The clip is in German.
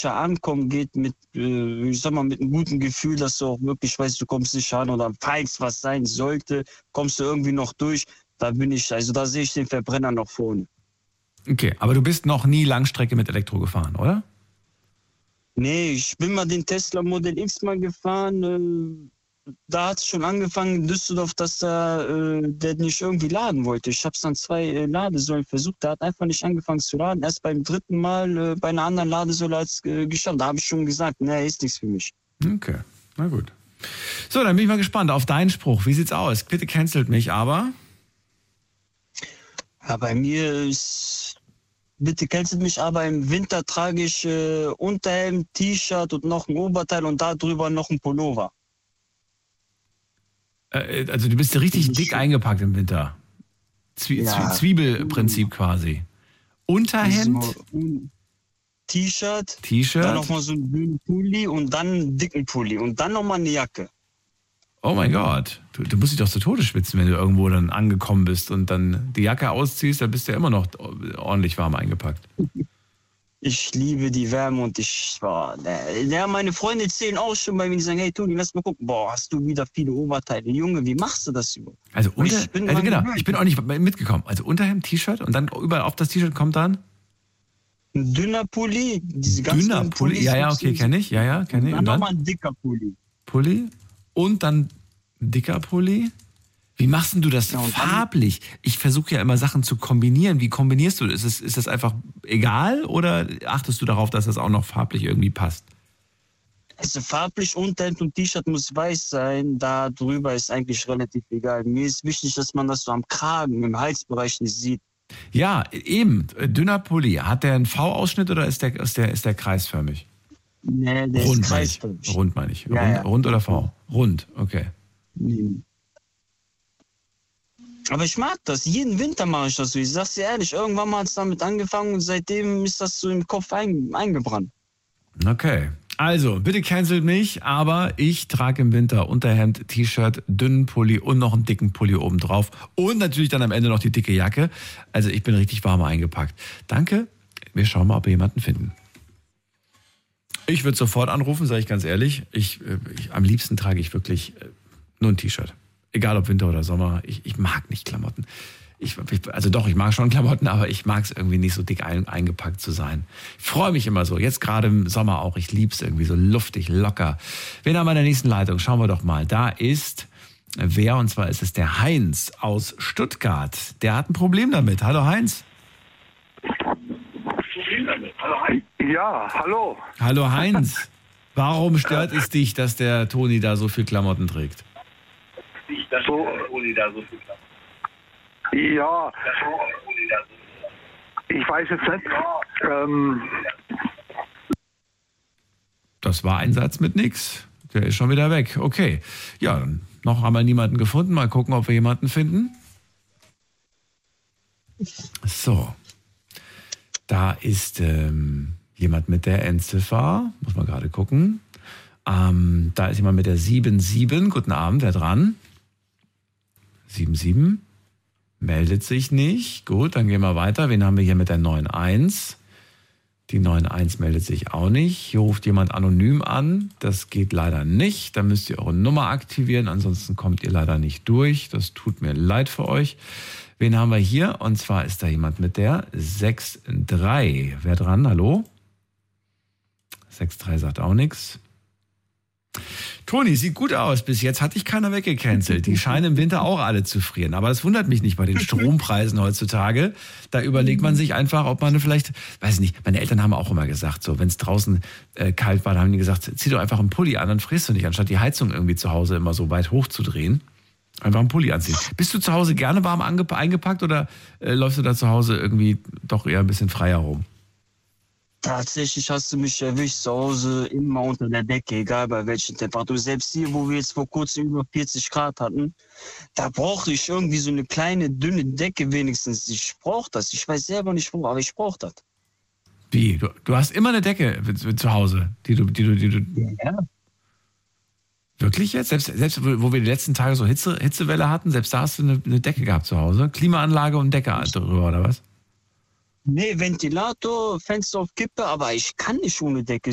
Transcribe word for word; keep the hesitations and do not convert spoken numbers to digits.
sicher ankommen geht, mit, äh, ich sag mal, mit einem guten Gefühl, dass du auch wirklich weißt, du kommst sicher an oder falls was sein sollte, kommst du irgendwie noch durch. Da bin ich, also da sehe ich den Verbrenner noch vorne. Okay, aber du bist noch nie Langstrecke mit Elektro gefahren, oder? Nee, ich bin mal den Tesla Model X mal gefahren. Äh, da hat es schon angefangen in Düsseldorf, dass da, äh, der nicht irgendwie laden wollte. Ich habe es dann zwei äh, Ladesäulen versucht, der hat einfach nicht angefangen zu laden. Erst beim dritten Mal äh, bei einer anderen Ladesäule hat es äh, geschafft. Da habe ich schon gesagt, nee, ist nichts für mich. Okay, na gut. So, dann bin ich mal gespannt auf deinen Spruch. Wie sieht's aus? Bitte cancelt mich, aber... Ja, bei mir ist... Bitte cancelt mich, aber im Winter trage ich äh, Unterhemd, T-Shirt und noch ein Oberteil und darüber noch ein Pullover. Äh, also du bist ja richtig dick eingepackt im Winter. Zwie- Ja. Zwie- Zwiebelprinzip quasi. Unterhemd, So, T-Shirt, T-Shirt. dann nochmal so einen dünnen Pulli und dann einen dicken Pulli und dann nochmal eine Jacke. Oh mein Gott, du, du musst dich doch zu Tode schwitzen, wenn du irgendwo dann angekommen bist und dann die Jacke ausziehst, dann bist du ja immer noch ordentlich warm eingepackt. Ich liebe die Wärme und ich, boah, ja, meine Freunde zählen auch schon bei mir, die sagen, hey Toni, lass mal gucken, boah, hast du wieder viele Oberteile. Junge, wie machst du das überhaupt? Also, unter, Ich bin also dran genau, gewöhnt. ich bin auch nicht mitgekommen. Also Unterhemd, T-Shirt und dann überall auf das T-Shirt kommt dann Ein dünner Pulli, diese ganz dünner dünnen Pulli. Pullis Ja, ja, gibt's okay, nicht. kenne ich. Ja, ja, kenne ich. Und Und dann dann nochmal ein dicker Pulli. Pulli und dann dicker Pulli. Wie machst denn du das Ja, und dann- farblich? Ich versuche ja immer Sachen zu kombinieren. Wie kombinierst du das? Ist, es, ist das einfach egal oder achtest du darauf, dass das auch noch farblich irgendwie passt? Also farblich Unterhemd und T-Shirt muss weiß sein, da drüber ist eigentlich relativ egal. Mir ist wichtig, dass man das so am Kragen, im Halsbereich nicht sieht. Ja, eben. Dünner Pulli. Hat der einen V-Ausschnitt oder ist der, ist der, ist der kreisförmig? Nee, der Rund ist meine ich. kreisförmig. Rund meine ich. Ja, Rund, ja. rund oder V? Rund, okay. Mhm. Aber ich mag das. Jeden Winter mache ich das so. Ich sag's dir ehrlich, irgendwann mal hat es damit angefangen und seitdem ist das so im Kopf ein, eingebrannt. Okay. Also, bitte cancelt mich, aber ich trage im Winter Unterhemd, T-Shirt, dünnen Pulli und noch einen dicken Pulli obendrauf. Und natürlich dann am Ende noch die dicke Jacke. Also ich bin richtig warm eingepackt. Danke. Wir schauen mal, ob wir jemanden finden. Ich würde sofort anrufen, sage ich ganz ehrlich. Ich, ich, am liebsten trage ich wirklich nur ein T-Shirt. Egal ob Winter oder Sommer. Ich, ich mag nicht Klamotten. Ich, also doch, ich mag schon Klamotten, aber ich mag es irgendwie nicht so dick ein, eingepackt zu sein. Ich freue mich immer so. Jetzt gerade im Sommer auch. Ich liebe es irgendwie so luftig, locker. Wen haben wir in der nächsten Leitung? Schauen wir doch mal. Da ist wer? Und zwar ist es der Heinz aus Stuttgart. Der hat ein Problem damit. Hallo Heinz. Ja, hallo. Hallo Heinz. Warum stört es dich, dass der Toni da so viel Klamotten trägt? So, ja, ich weiß jetzt nicht. Ähm, Das war ein Satz mit nix. Der ist schon wieder weg. Okay. Ja, dann noch haben wir niemanden gefunden. Mal gucken, ob wir jemanden finden. So. Da ist ähm, jemand mit der Endziffer. Muss man gerade gucken. Ähm, da ist jemand mit der sieben sieben. Guten Abend, wer dran? sieben sieben. Meldet sich nicht. Gut, dann gehen wir weiter. Wen haben wir hier mit der neun eins? Die neun eins meldet sich auch nicht. Hier ruft jemand anonym an. Das geht leider nicht. Da müsst ihr eure Nummer aktivieren. Ansonsten kommt ihr leider nicht durch. Das tut mir leid für euch. Wen haben wir hier? Und zwar ist da jemand mit der sechs drei. Wer dran? Hallo? sechs drei sagt auch nichts. Toni, sieht gut aus. Bis jetzt hat dich keiner weggecancelt. Die scheinen im Winter auch alle zu frieren. Aber das wundert mich nicht bei den Strompreisen heutzutage. Da überlegt man sich einfach, ob man vielleicht, weiß nicht, meine Eltern haben auch immer gesagt, so, wenn es draußen äh, kalt war, dann haben die gesagt, zieh doch einfach einen Pulli an, dann frierst du nicht, anstatt die Heizung irgendwie zu Hause immer so weit hoch zu drehen. Einfach einen Pulli anziehen. Bist du zu Hause gerne warm ange- eingepackt oder äh, läufst du da zu Hause irgendwie doch eher ein bisschen freier rum? Tatsächlich hast du mich erwischt zu Hause immer unter der Decke, egal bei welcher Temperatur. Selbst hier, wo wir jetzt vor kurzem über vierzig Grad hatten, da brauche ich irgendwie so eine kleine, dünne Decke wenigstens. Ich brauche das. Ich weiß selber nicht wo, aber ich brauche das. Wie? Du, du hast immer eine Decke zu Hause, die du, die du, die du. Ja. Wirklich jetzt? Selbst, selbst wo wir die letzten Tage so Hitze, Hitzewelle hatten, selbst da hast du eine, eine Decke gehabt zu Hause? Klimaanlage und Decke drüber, oder was? Nee, Ventilator, Fenster auf Kippe, aber ich kann nicht ohne Decke.